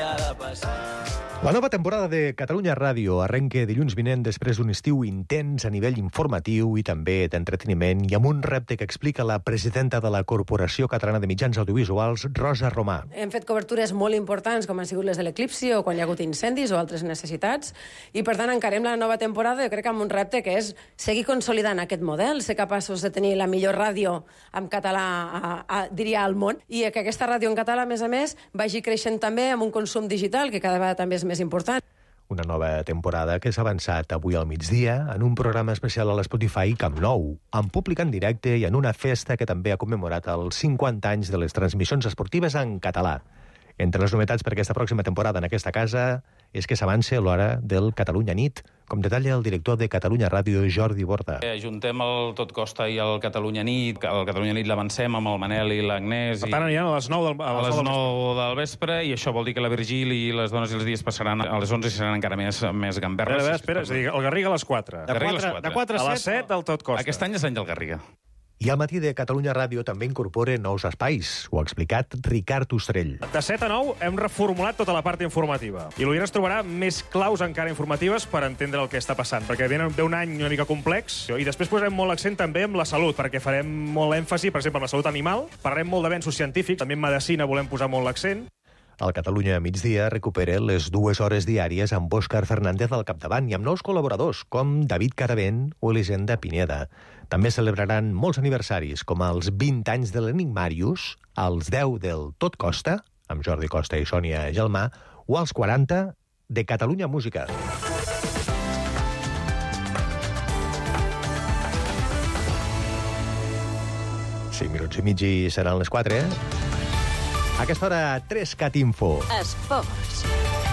ha de passar. La nova temporada de Catalunya Ràdio arrenca dilluns vinent després d'un estiu intens a nivell informatiu i també d'entreteniment i amb un repte que explica la presidenta de la Corporació Catalana de Mitjans Audiovisuals, Rosa Romà. Hem fet cobertures molt importants, com han sigut les de l'eclipsi o quan hi ha hagut incendis o altres necessitats, i per tant encarem la nova temporada, jo crec que amb un repte que és seguir consolidant aquest model, ser capaços de tenir la millor ràdio en català, diria, al món, i que aquesta ràdio en català, a més, vagi creixent també amb un consum digital, que cada vegada també és més important. Una nova temporada que s'ha avançat avui al migdia en un programa especial a l'Spotify Camp Nou, amb públic en directe i en una festa que també ha commemorat els 50 anys de les transmissions esportives en català. Entre les novetats per aquesta pròxima temporada en aquesta casa és que s'avança l'hora del Catalunya Nit, com detalla el director de Catalunya Ràdio, Jordi Borda. Ajuntem el Tot Costa i el Catalunya Nit. El Catalunya Nit l'avancem amb el Manel i l'Agnès. Per tant, aniran a les 9 del vespre, i això vol dir que la Virgili i les dones i els dies passaran a les 11 i seran encara més gamberres. Espera, és a dir, el Garriga a les 4. De 4 a les 7 el Tot Costa. Aquest any és l'any del Garriga. I al matí de Catalunya Ràdio també incorpora nous espais. Ho ha explicat Ricard Ostrell. De 7 a 9 hem reformulat tota la part informativa. I l'Oient es trobarà més claus encara informatives per entendre el que està passant, perquè ve un any una mica complex, i després posarem molt l'accent també en la salut, perquè farem molt èmfasi, per exemple, en la salut animal, parlarem molt d'avenços científics, també en medicina volem posar molt l'accent. El Catalunya Migdia recupera les 2 hores diàries amb Òscar Fernández al capdavant i amb nous col·laboradors, com David Caravent o Elisenda Pineda. També celebraran molts aniversaris, com els 20 anys de l'Enigmàrius, els 10 del Tot Costa, amb Jordi Costa i Sònia Gelmà, o els 40 de Catalunya Música. Minuts i mig i seran les 4, A aquesta hora, 3CAT Info. Esports.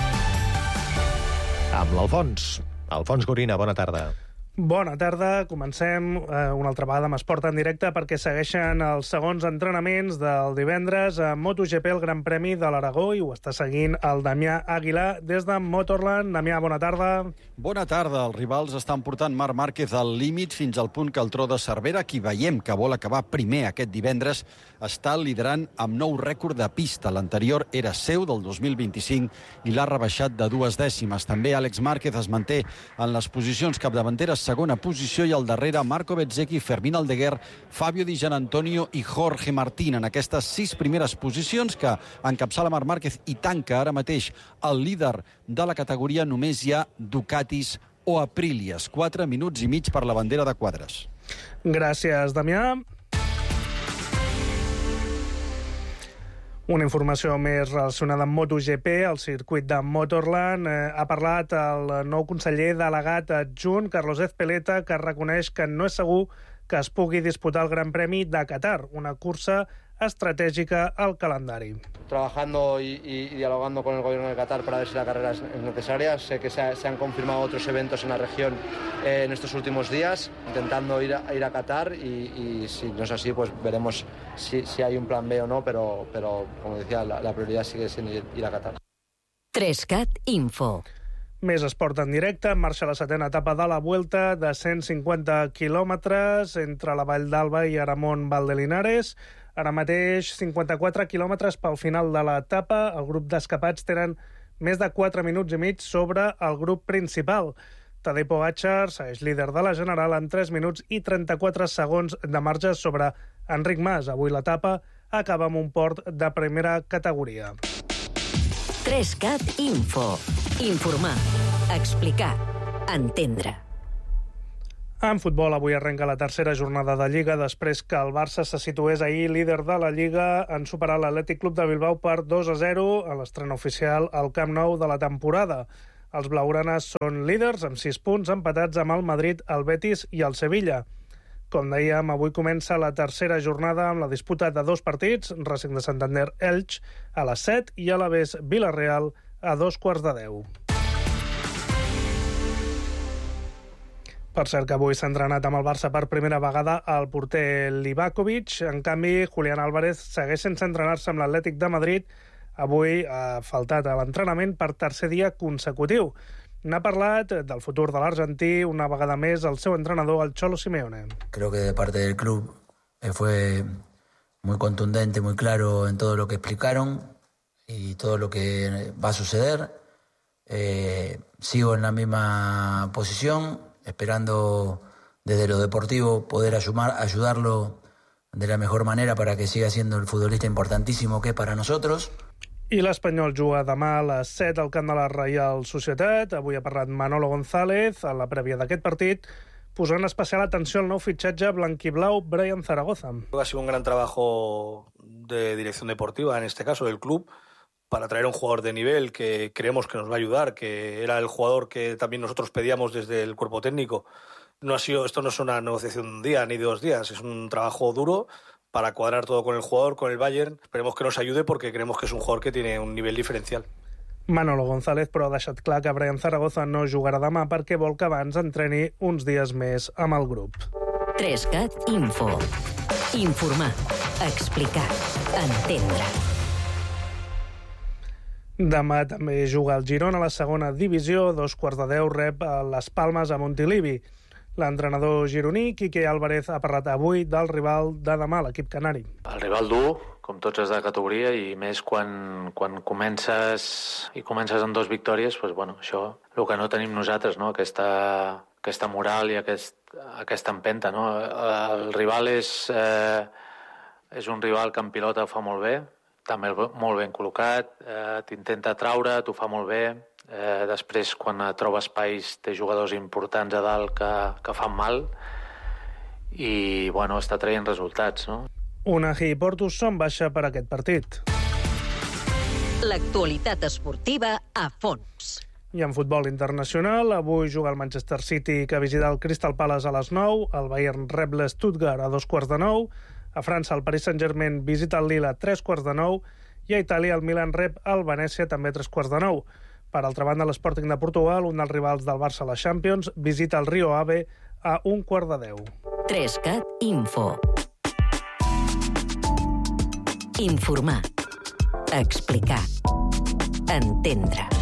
Amb l'Alfons. Alfons Gorina, bona tarda. Bona tarda, comencem una altra vegada amb Esport en directe perquè segueixen els segons entrenaments del divendres a MotoGP, el Gran Premi de l'Aragó, i ho està seguint el Damià Aguilar des de Motorland. Damià, bona tarda. Bona tarda. Els rivals estan portant Marc Márquez al límit fins al punt que el Tro de Cervera, qui veiem que vol acabar primer aquest divendres, està liderant amb nou rècord de pista. L'anterior era seu, del 2025, i l'ha rebaixat de 2 dècimes. També Àlex Márquez es manté en les posicions capdavanteres, segona posició, i al darrere Marco Bezzecchi, Fermín Aldeguer, Fabio Di Gianantonio i Jorge Martín. En aquestes 6 primeres posicions que encapçala Marc Márquez i tanca ara mateix el líder de la categoria, només hi ha Ducatis o Aprilias. 4 minuts i mig per la bandera de quadres. Gràcies, Damià. Una informació més relacionada amb MotoGP, el circuit de Motorland. Ha parlat el nou conseller delegat adjunt, Carlos Ezpeleta, que reconeix que no és segur que es pugui disputar el Gran Premi de Qatar, una cursa estratègica al calendari. Trabajando y dialogando con el gobierno de Qatar para ver si la carrera es necesaria. Sé que se han confirmado otros eventos en la región en estos últimos días, intentando ir a Qatar, y si no es así, pues veremos si hay un plan B o no, pero como decía, la prioridad sigue siendo ir a Qatar. 3CAT Info. Més esport en directe. En marxa la 7a etapa de la Vuelta de 150 quilòmetres entre la Vall d'Alba i Aramón Valdelinares. Ara mateix 54 quilòmetres pel final de l'etapa. El grup d'escapats tenen més de 4 minuts i mig sobre el grup principal. Tadej Pogačar segueix líder de la General amb 3 minuts i 34 segons de marge sobre Enric Mas. Avui l'etapa acaba amb un port de primera categoria. 3CAT Info. Informar, explicar, entendre. En futbol, avui arrenca la tercera jornada de Lliga després que el Barça se situés ahir líder de la Lliga en superar l'Atlètic Club de Bilbao per 2-0 a l'estrena oficial al Camp Nou de la temporada. Els blaugranes són líders amb 6 punts, empatats amb el Madrid, el Betis i el Sevilla. Com dèiem, avui comença la tercera jornada amb la disputa de 2 partits, Racing de Santander-Elx a les 7 i Alavés Villarreal a 9:15. Per cert que avui s'ha entrenat amb el Barça per primera vegada el porter Livakovic. En canvi, Julián Álvarez segueix sense entrenar-se amb l'Atlètic de Madrid. Avui ha faltat a l'entrenament per tercer dia consecutiu. N'ha parlat del futur de l'argentí una vegada més el seu entrenador, el Cholo Simeone. Creo que de parte del club fue muy contundente, muy claro en todo lo que explicaron. y todo lo que va a suceder. Sigo en la misma posición, esperando desde lo deportivo poder ayudarlo de la mejor manera para que siga siendo el futbolista importantísimo que es para nosotros. I l'Espanyol juga demà a les 7 al camp de la Reial Societat. Avui ha parlat Manolo González a la prèvia d'aquest partit, posant especial atenció al nou fitxatge blanquiblau Brian Zaragoza. Ha sido un gran trabajo de dirección deportiva, en este caso del club, para traer a un jugador de nivel que creemos que nos va a ayudar, que era el jugador que también nosotros pedíamos desde el cuerpo técnico. Esto no es una negociación de un día ni de 2 días, es un trabajo duro para cuadrar todo con el jugador, con el Bayern. Esperemos que nos ayude porque creemos que es un jugador que tiene un nivel diferencial. Manolo González, però, ha deixat clar que Brian Zaragoza no jugarà demà perquè vol que abans entreni uns dies més amb el grup. 3CAT Info. Informar, explicar, entendre. Demà també juga el Girona a la segona divisió. 9:45 rep a les Palmes a Montilivi. L'entrenador gironí, Quique Álvarez, ha parlat avui del rival de demà, l'equip canari. El rival dur, com tots els de categoria, i més quan comences amb 2 victòries, doncs, bueno, això, el que no tenim nosaltres, no? Aquesta moral i aquesta empenta, no? El rival és un rival que en pilota ho fa molt bé, també molt ben col·locat, t'intenta traure, t'ho fa molt bé. Després, quan troba espais, té jugadors importants a dalt que fan mal i, bueno, està traient resultats, no? Unai i Porto són baixa per aquest partit. L'actualitat esportiva a fons. I en futbol internacional, avui juga el Manchester City, que visita el Crystal Palace a les 9, el Bayern rep l'Stuttgart a 9:15, a França el Paris Saint-Germain visita el Lille a 9:15 i a Itàlia el Milan rep el Venècia també a 9:15. Per altra banda, l'Sporting de Portugal, un dels rivals del Barça a la Champions, visita el Rio Ave a 9:15. 3CAT Info. Informar, explicar, entendre.